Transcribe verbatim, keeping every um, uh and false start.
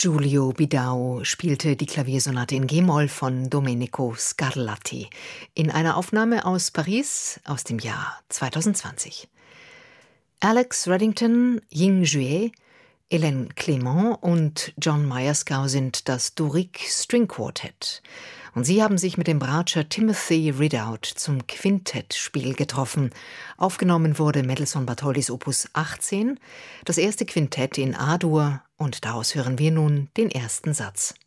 Giulio Bidao spielte die Klaviersonate in G-Moll von Domenico Scarlatti in einer Aufnahme aus Paris aus dem Jahr zweitausendzwanzig. Alex Reddington, Ying Jue, Hélène Clément und John Myerscough sind das Doric String Quartet. Und sie haben sich mit dem Bratscher Timothy Ridout zum Quintettspiel getroffen. Aufgenommen wurde Mendelssohn Bartholdys Opus achtzehn, das erste Quintett in A-Dur, und daraus hören wir nun den ersten Satz.